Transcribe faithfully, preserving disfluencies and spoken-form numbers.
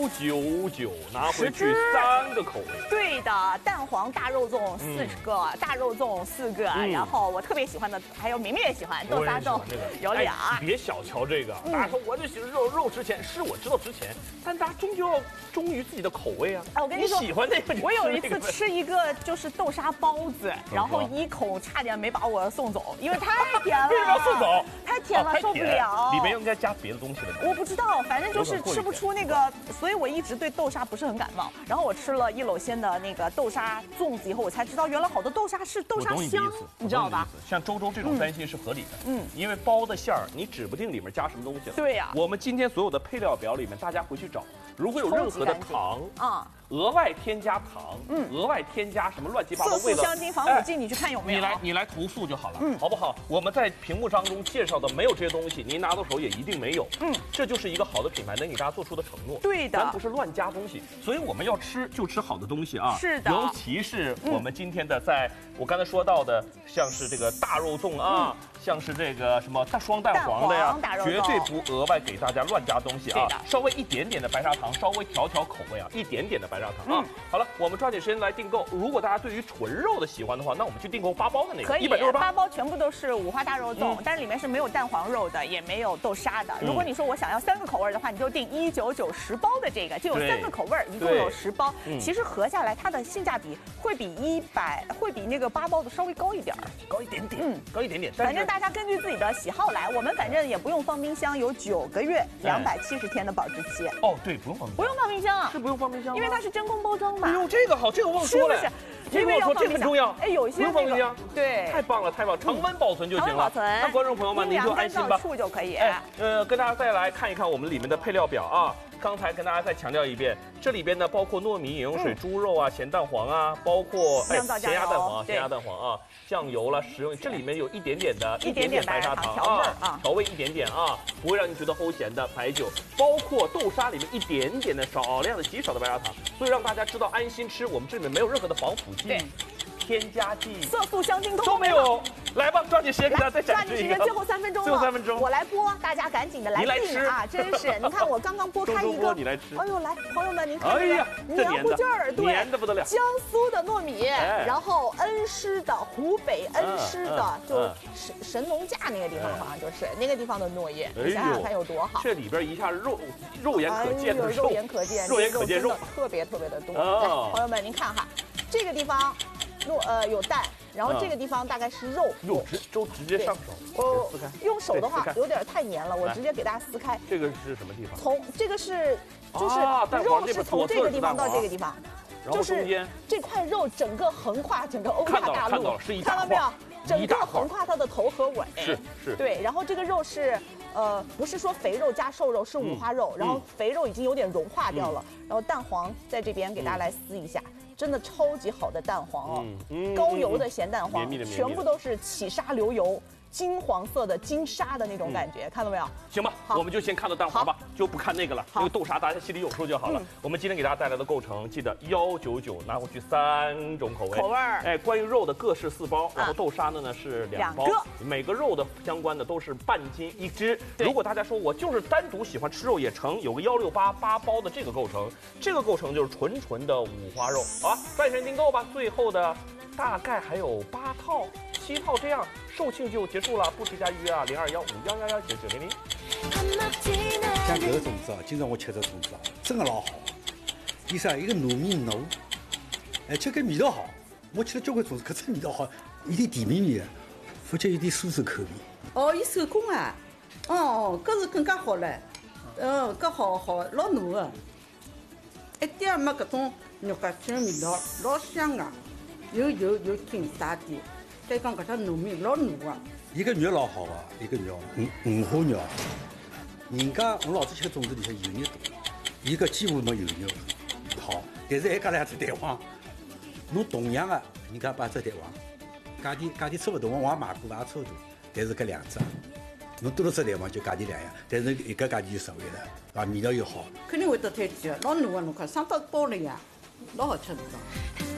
九九，拿回去三个口味。 对的，蛋黄大肉粽四个，嗯、大肉粽四个，嗯、然后我特别喜欢的还有明明也喜欢豆沙粽，有俩。 哎、别小瞧这个，大家说我就喜欢肉肉值钱，是我知道值钱，但大家终究要忠于自己的口味啊。 哎，我跟你说， 你喜欢那个， 我有一次吃一个就是豆沙包子，然后一口差点没把我送走，因为太甜了。 为什么要送走？ 太甜了，受不了。 里面应该加别的东西了。 我不知道，反正就是吃不出那个，所以我一直对豆沙不是很感冒。然后我吃了一篓鲜的那个豆沙粽子以后，我才知道原来好多豆沙是豆沙香，你知道吧？ 像周周这种担心是合理的，嗯，因为包的馅儿你指不定里面加什么东西了。 对呀， 我们今天所有的配料表里面，大家回去找，如果有任何的糖啊。 额外添加糖，嗯，额外添加什么乱七八糟色素、香精、防腐剂，你去看有没有？ 你来，你来投诉就好了，嗯，好不好？我们在屏幕当中介绍的没有这些东西，您拿到手也一定没有，嗯，这就是一个好的品牌能给大家做出的承诺。 对的， 咱不是乱加东西，所以我们要吃就吃好的东西啊。 是的， 尤其是我们今天的，在我刚才说到的，像是这个大肉粽啊，像是这个什么大双蛋黄的呀，绝对不额外给大家乱加东西啊。稍微一点点的白砂糖，稍微调调口味啊，一点点的白砂糖啊。好了，我们抓紧时间来订购。如果大家对于纯肉的喜欢的话，那我们去订购八包的那个， 可以，八包全部都是五花大肉粽，但是里面是没有蛋黄肉的，也没有豆沙的。如果你说我想要三个口味的话，你就订一九九十包的这个，就有三个口味，一共有十包。其实合下来，它的性价比会比一百，会比那个八包的稍微高一点儿， 高一点点，嗯，高一点点。 反正大家根据自己的喜好来，我们反正也不用放冰箱，有九个月两百七十天的保质期。 哦，对，不用放冰箱， 不用放冰箱啊， 是不用放冰箱， 因为它是真空包装嘛。 哎呦，这个好，这个忘说了， 是不是？ 这个我说这个很重要。 哎，有一些不用放冰箱， 对， 太棒了，太棒了，常温保存就行了。 常温保存， 那观众朋友们您就安心吧， 处就可以。 哎，呃，跟大家再来看一看我们里面的配料表啊。刚才跟大家再强调一遍，这里边呢包括糯米、饮用水、猪肉啊、咸蛋黄啊，包括哎咸鸭蛋黄、咸鸭蛋黄啊，酱油了、食用，这里面有一点点的一点点白砂糖啊，调味一点点啊，不会让你觉得齁咸的白酒，包括豆沙里面一点点的少量的极少的白砂糖，所以让大家知道安心吃。我们这里面没有任何的防腐剂、添加剂、 色素、香精都没有。来吧，抓紧时间给大家再展示一个。 抓紧时间，最后三分钟了， 最后三分钟， 我来剥，大家赶紧的来订啊！真是，你看我刚刚剥开一个， 你来吃。 哎呦，来，朋友们，您看这个黏糊劲儿，对， 黏的不得了。 江苏的糯米，然后恩施的，湖北恩施的，就神神农架那个地方，好像就是那个地方的糯叶，你想想看有多好。 这里边一下肉肉眼可见的肉眼可见， 肉眼可见肉， 特别特别的多。来，朋友们，您看哈，这个地方糯呃有蛋。然后这个地方大概是肉， 肉直都直接上手， 我用手的话有点太黏了，我直接给大家撕开。 这个是什么地方？ 从这个是就是肉是从这个地方到这个地方，就是这块肉整个横跨整个欧亚大陆，看到没有？整个横跨它的头和尾， 是是， 对。然后这个肉是呃不是说肥肉加瘦肉，是五花肉，然后肥肉已经有点融化掉了，然后蛋黄在这边给大家来撕一下。真的超级好的蛋黄哦，嗯嗯、高油的咸蛋黄，全部都是起沙流油，金黄色的金沙的那种感觉，嗯、看到没有？ 行吧，我们就先看到蛋黄吧，就不看那个了。那个豆沙大家心里有数就好了。嗯、我们今天给大家带来的构成，记得幺九九拿回去三种口味。 口味儿， 哎，关于肉的各是四包，然后豆沙的呢是两包，每个肉的相关的都是半斤一只。如果大家说我就是单独喜欢吃肉也成，有个幺六八八包的这个构成，这个构成就是纯纯的五花肉。好，抓紧时间订购吧，最后的大概还有八套、七套这样。售罄就结束了，不提前预约啊，零二幺五幺幺幺九九零零。 像这个粽子啊，经常我吃这粽子啊，真的老好。第三，一个糯米糯，而且个味道好。我吃了交关粽子，可真味道好，有点甜绵绵，而且有点酥脆口味。 哦，伊手工啊，哦哦，搿是更加好了，哦，搿好好老糯的，一点没搿种肉夹心的味道，老香啊，又油又甜大点。再讲搿只糯米老糯啊， 一个肉老好啊，一个肉五五花肉，人家我老早吃的粽子里向油肉多，一个几乎没油肉好，但是还加两只蛋黄，侬同样的，人家八只蛋黄，价钿价钿差不多，我也买过，也差不多，但是搿两只，侬多了只蛋黄就价钿两样，但是一个价钿就实惠了，啊，味道又好， 肯定会得推荐，老糯啊，侬看上到包了呀，老好吃味道。